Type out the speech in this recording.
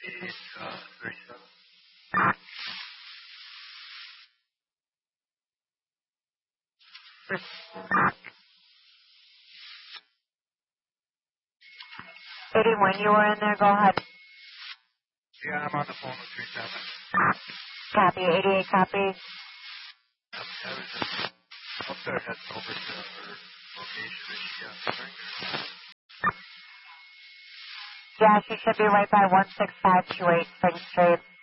It's 37. Eddie, when you were in there, go ahead. Yeah, I'm on the phone with 37. Copy, 88, copy. I was just up there heading over to her location. Is she Springer? Yeah, she should be right by 16528 Spring Street.